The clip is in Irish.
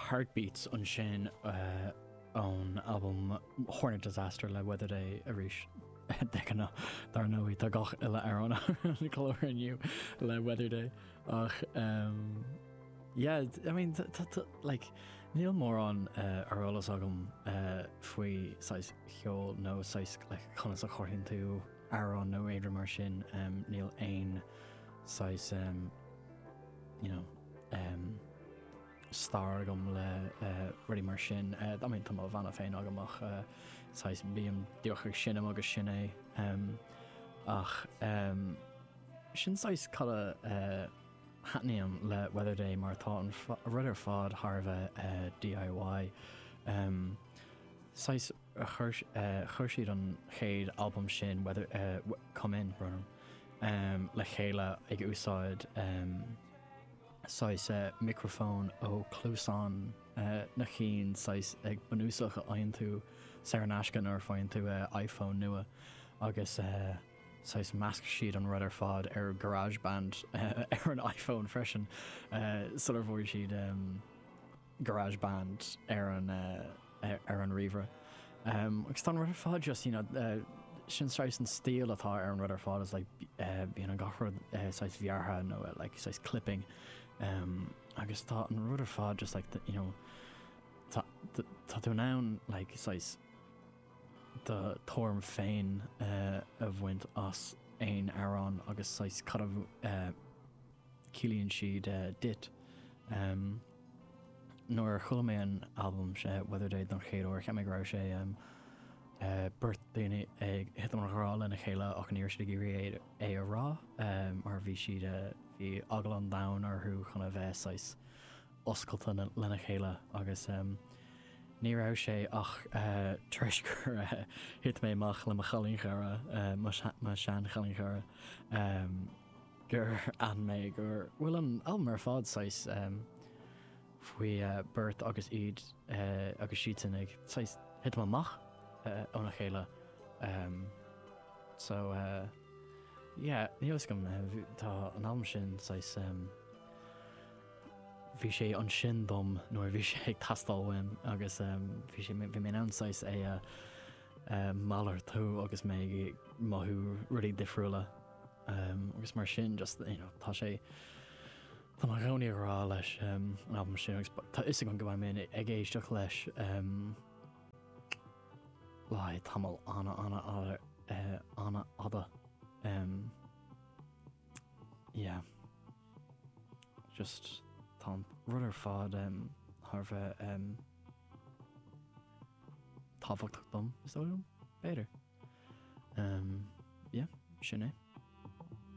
Heartbeats an sin an album Hornet Disaster le Weather Day a ríis decanna dar nóí tá gach ile aránna colorniu le Weather Day ach yeah, I mean like níl mór an arolalas agam faoi sais cheol nó sais like conas a chorthain tú arán nó éidir mar sin níl ein sais you know star agam le rudí mar sin I mean tá má bhana féin agamach sais bíam diocha sinna agus sinné ach sin sais cala hatníam le Weather Day mar tá an rudidir fád Harbheith DIY sais chuir siad an chéad album sin Weather Come In brunam le chéile ag úsáid sais microphone ó clúsán na chin sais ag banúsach a aon tú Sarah Nashkin ar fáin tú iPhone nua agus sais measc siad an rudidir fád ar GarageBand ar an iPhone freisin sular bhór siad GarageBand ar an riomhre agus tá rudidir fád just you know sin sais an stíl atá ar an rudidir fád is like bíon an gachfrad sais bheartha nó like sais clipping agus tá an rudidir fád just like you know tá tú nán like sais the torm féin a bhaint as ein arán agus sais cadh cilíonn siad dit nóair chula mé an album sé Weather Day don chéadúir cheimid rá sé burt daoine ag hit an rá lena chéile ach an iir siad gurí é a rá mar bhí siad bhí agal an dain arthú chuna bheith sais oscailta lena chéile agus ní rá sé ach tuis gur hit mé mach le chalín chara má sean chalín chara gur an mé gur bhfuil an album ar fád sais faoi burt agus iad agus sian ag sais hit mach óna chéile so yeah níos gom tá an album sin sais bhí sé an sin dom nóir bhí sé ag tastáilhaim agus bhí mé anáis é málar tú agus mé maithú rudí difriúla agus mar sin just you know tá sé tá mar raní rá leis an album sin agus tá is an go bhfuil mé ag éisteach leis lá tamil anna ada yeah just tá rudidir fád Harbheith táhachtach dom is dóm beidir yeah sin é